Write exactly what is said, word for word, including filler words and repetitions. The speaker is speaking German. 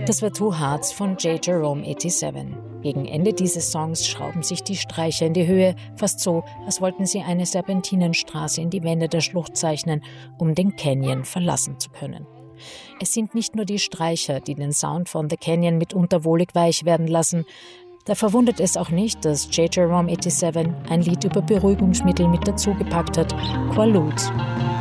Das war Two Hearts von J. Jerome siebenundachtzig. Gegen Ende dieses Songs schrauben sich die Streicher in die Höhe, fast so, als wollten sie eine Serpentinenstraße in die Wände der Schlucht zeichnen, um den Canyon verlassen zu können. Es sind nicht nur die Streicher, die den Sound von The Canyon mitunter wohlig weich werden lassen. Da verwundert es auch nicht, dass J. Jerome siebenundachtzig ein Lied über Beruhigungsmittel mit dazugepackt hat, Quaaludes.